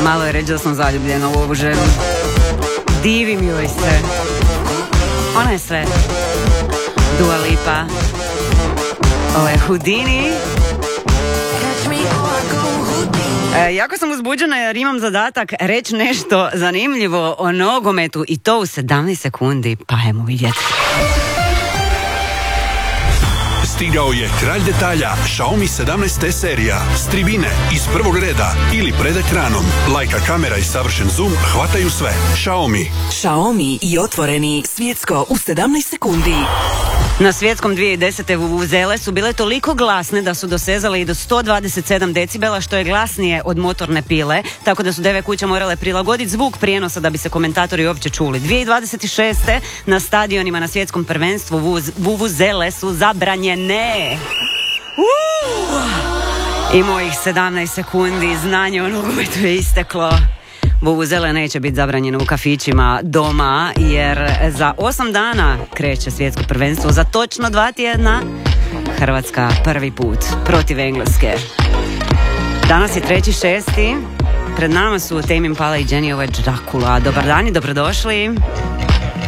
Malo je reći da sam zaljubljena u ovu ženu. Divim joj se. Ona je sve. Dua Lipa. Ovo je Houdini. Jako sam uzbuđena jer imam zadatak reći nešto zanimljivo o nogometu i to u 17 sekundi. Pa ajmo vidjeti. Stigao je kralj detalja, Xiaomi 17T serija. S tribine, iz prvog reda ili pred ekranom. Lajka kamera i savršen zoom hvataju sve. Xiaomi i otvoreni svjetsko u 17 sekundi. Na svjetskom 2010. vuvuzele su bile toliko glasne da su dosezale i do 127 decibela, što je glasnije od motorne pile, tako da su DV kuće morale prilagoditi zvuk prijenosa da bi se komentatori uopće čuli. 2026. na stadionima na svjetskom prvenstvu vuvuzele su zabranjene. I mojih 17 sekundi znanje o nogometu je isteklo. Vuvuzele neće biti zabranjene u kafićima doma, jer za 8 dana kreće svjetsko prvenstvo. Za točno 2 tjedna Hrvatska prvi put protiv Engleske. Danas je 3.6. Pred nama su Tame Impala i Jenny, ovo je Dracula. Dobar dan i dobrodošli.